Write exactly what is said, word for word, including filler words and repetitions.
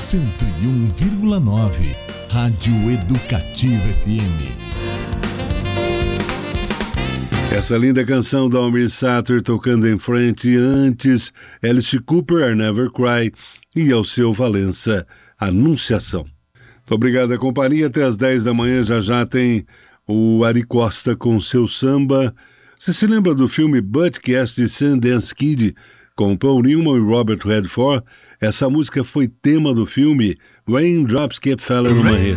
cento e um vírgula nove, Rádio Educativa F M. Essa linda canção da Almir Sater tocando em frente, antes Alice Cooper, I Never Cry, e Alceu Valença, Anunciação. Muito obrigado à companhia, até às dez da manhã já já tem o Ari Costa com seu samba. Você se lembra do filme Butcast de Sundance Kid, com Paul Newman e Robert Redford? Essa música foi tema do filme Raindrops Keep Falling on My Head.